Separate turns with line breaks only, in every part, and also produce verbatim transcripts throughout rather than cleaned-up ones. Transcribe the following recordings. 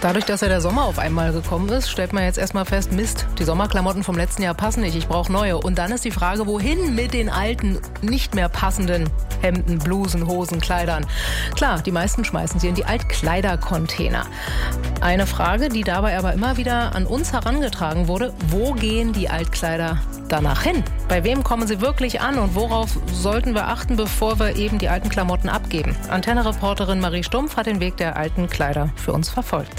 Dadurch, dass ja der Sommer auf einmal gekommen ist, stellt man jetzt erstmal fest, Mist, die Sommerklamotten vom letzten Jahr passen nicht, ich brauche neue. Und dann ist die Frage, wohin mit den alten, nicht mehr passenden Hemden, Blusen, Hosen, Kleidern? Klar, die meisten schmeißen sie in die Altkleidercontainer. Eine Frage, die dabei aber immer wieder an uns herangetragen wurde, wo gehen die Altkleider danach hin? Bei wem kommen sie wirklich an und worauf sollten wir achten, bevor wir eben die alten Klamotten abgeben? Antenne-Reporterin Marie Stumpf hat den Weg der alten Kleider für uns verfolgt.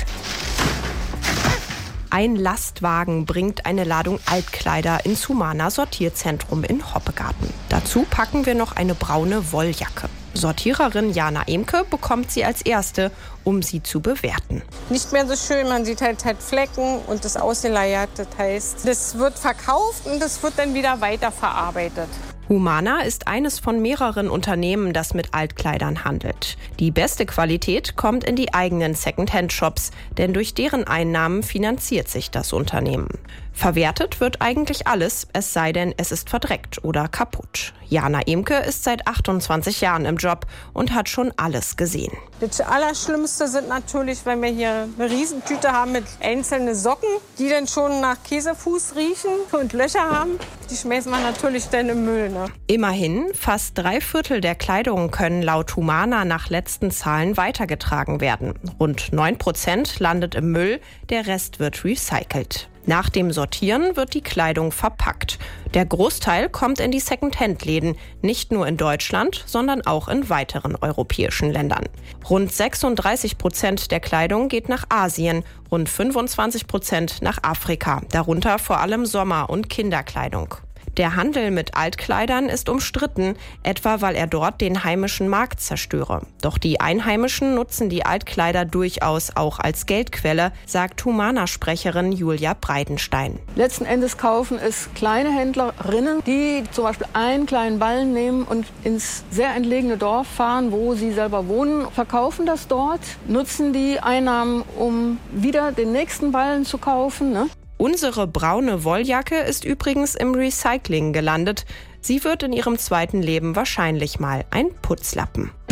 Ein Lastwagen bringt eine Ladung Altkleider ins Humana Sortierzentrum in Hoppegarten. Dazu packen wir noch eine braune Wolljacke. Sortiererin Jana Emke bekommt sie als erste, um sie zu bewerten.
Nicht mehr so schön, man sieht halt, halt Flecken und das ausgeleiert. Das heißt, das wird verkauft und das wird dann wieder weiterverarbeitet.
Humana ist eines von mehreren Unternehmen, das mit Altkleidern handelt. Die beste Qualität kommt in die eigenen Second-Hand-Shops, denn durch deren Einnahmen finanziert sich das Unternehmen. Verwertet wird eigentlich alles, es sei denn, es ist verdreckt oder kaputt. Jana Emke ist seit achtundzwanzig Jahren im Job und hat schon alles gesehen.
Das Allerschlimmste sind natürlich, wenn wir hier eine Riesentüte haben mit einzelnen Socken, die dann schon nach Käsefuß riechen und Löcher haben. Die schmeißen wir natürlich dann im Müll. Ne?
Immerhin, fast drei Viertel der Kleidung können laut Humana nach letzten Zahlen weitergetragen werden. Rund neun Prozent landet im Müll, der Rest wird recycelt. Nach dem Sortieren wird die Kleidung verpackt. Der Großteil kommt in die Second-Hand-Läden, nicht nur in Deutschland, sondern auch in weiteren europäischen Ländern. Rund sechsunddreißig Prozent der Kleidung geht nach Asien, rund fünfundzwanzig Prozent nach Afrika, darunter vor allem Sommer- und Kinderkleidung. Der Handel mit Altkleidern ist umstritten, etwa weil er dort den heimischen Markt zerstöre. Doch die Einheimischen nutzen die Altkleider durchaus auch als Geldquelle, sagt Humana-Sprecherin Julia Breidenstein.
Letzten Endes kaufen es kleine Händlerinnen, die zum Beispiel einen kleinen Ballen nehmen und ins sehr entlegene Dorf fahren, wo sie selber wohnen, verkaufen das dort, nutzen die Einnahmen, um wieder den nächsten Ballen zu kaufen, ne?
Unsere braune Wolljacke ist übrigens im Recycling gelandet. Sie wird in ihrem zweiten Leben wahrscheinlich mal ein Putzlappen.